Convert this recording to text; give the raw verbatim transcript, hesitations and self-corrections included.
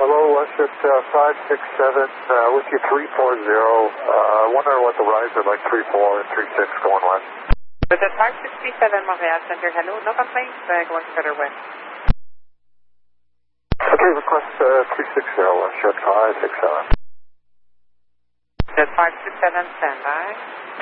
hello, Westjet uh, five six seven, uh, with you three four zero. Uh, wondering what the rides are like three four and three six going west. Westjet five six seven, Montreal Center, hello, no complaints, uh, going further west. Okay, request uh, three six zero, Westjet five six seven. Westjet five six seven, stand by.